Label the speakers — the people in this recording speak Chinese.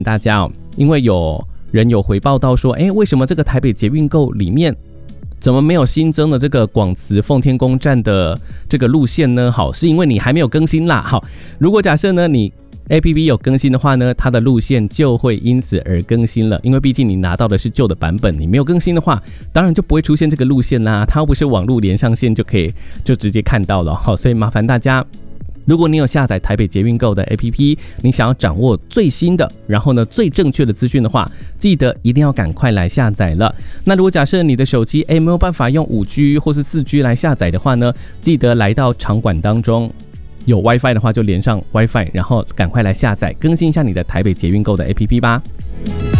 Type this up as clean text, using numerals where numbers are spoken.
Speaker 1: 大家哦，因为有人有回报到说，为什么这个台北捷运购里面怎么没有新增的这个广慈奉天宫站的这个路线呢？好，是因为你还没有更新啦。好，如果假设呢你 APP 有更新的话呢，它的路线就会因此而更新了，因为毕竟你拿到的是旧的版本，你没有更新的话，当然就不会出现这个路线啦。它又不是网路连上线就直接看到了。好，所以麻烦大家，如果你有下载台北捷运购的 APP， 你想要掌握最新的，然后呢最正确的资讯的话，记得一定要赶快来下载了。那如果假设你的手机没有办法用 5G 或是 4G 来下载的话呢，记得来到场馆当中，有 WiFi 的话就连上 WiFi， 然后赶快来下载更新一下你的台北捷运购的 APP 吧。